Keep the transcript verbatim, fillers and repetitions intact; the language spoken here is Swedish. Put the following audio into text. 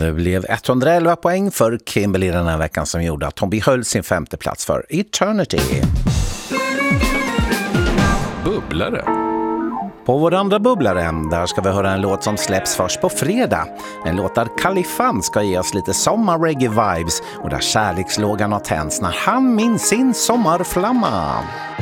Det blev etthundraelva poäng för Kimberly den här veckan som gjorde att hon behöll sin femte plats för Eternity. Bubblare. På vår andra bubblare, där ska vi höra en låt som släpps först på fredag. En låt där Khalifan ska ge oss lite sommarreggae-vibes och där kärlekslågan har tänts när han minns sin sommarflamma.